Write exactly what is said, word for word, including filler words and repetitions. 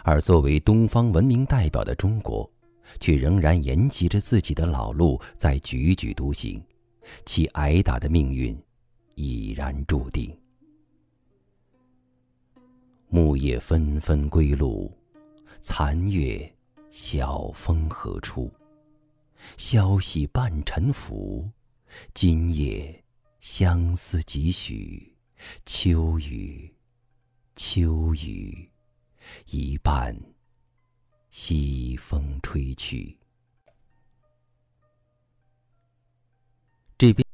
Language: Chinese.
而作为东方文明代表的中国，却仍然沿袭着自己的老路，在踽踽独行，其挨打的命运已然注定。木叶纷纷归路，残月晓风何处？消息半沉浮，今夜相思几许？秋雨，秋雨，一半西风吹去。这边